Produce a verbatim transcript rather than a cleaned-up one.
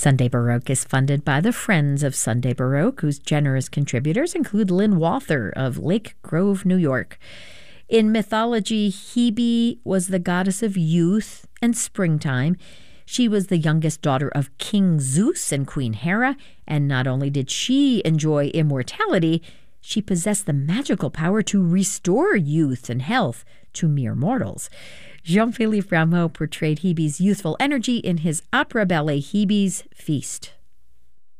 Sunday Baroque is funded by the Friends of Sunday Baroque, whose generous contributors include Lynn Walther of Lake Grove, New York. In mythology, Hebe was the goddess of youth and springtime. She was the youngest daughter of King Zeus and Queen Hera, and not only did she enjoy immortality, she possessed the magical power to restore youth and health to mere mortals. Jean-Philippe Rameau portrayed Hebe's youthful energy in his opera ballet Hebe's Feast.